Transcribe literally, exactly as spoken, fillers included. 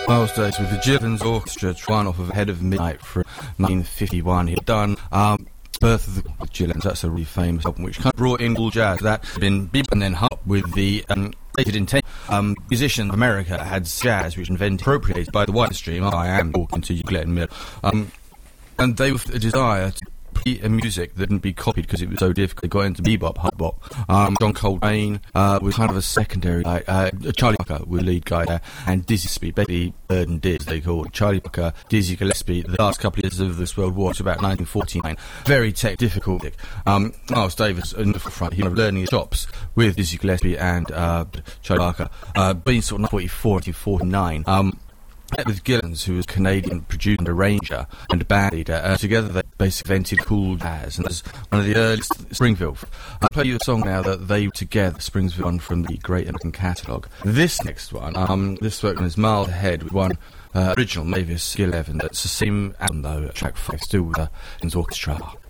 Miles Davis with the Gillens Orchestra, one off of Ahead of Midnight from nineteen fifty-one. He'd done um, Birth of the Gillens, that's a really famous album, which kind of brought in all jazz. That had been bebop and then hop with the um, stated intent. Um, musicians of America had jazz, which was invented, appropriated by the wider stream. I am talking to you, Glenn Miller. Um, and they were a desire to a music that didn't be copied because it was so difficult. They got into bebop, hop bop. Um, John Coltrane uh, was kind of a secondary, like uh, Charlie Parker was the lead guy there, and Dizzy Gillespie, basically Bird and Diz, they called it. Charlie Parker, Dizzy Gillespie, the last couple of years of this world war, to about nineteen forty-nine. Very tech difficult. Um, Miles Davis in the front, he was learning his chops with Dizzy Gillespie and uh, Charlie Parker, uh, being sort of nineteen forty-four, nineteen forty-nine. Um, with Gillens, who was a Canadian producer and arranger and a band leader, uh, together they basically invented cool jazz, and that's one of the earliest. Springfield. I'll play you a song now that they together, Springfield, one from the Great American Catalogue. This next one, um, this work is miles ahead with one uh, original Mavis Gill Evans. That's the same album though, track five, still with the uh, Orchestra.